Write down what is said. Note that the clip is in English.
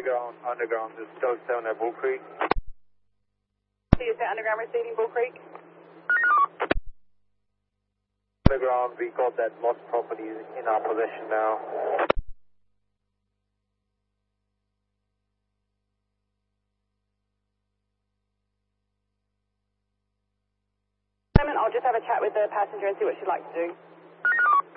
Underground is still 7 at Bull Creek. Is that underground receiving Bull Creek? Underground, we got that lost property in our possession now. I'll just have a chat with the passenger and see what she'd like to do.